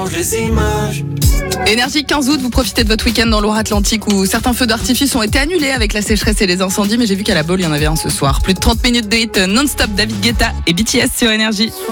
change les images. Énergie 15 août, vous profitez de votre week-end dans Loire-Atlantique où certains feux d'artifice ont été annulés avec la sécheresse et les incendies, mais j'ai vu qu'à la Baule, il y en avait un ce soir. Plus de 30 minutes de hit non-stop, David Guetta et BTS sur Énergie.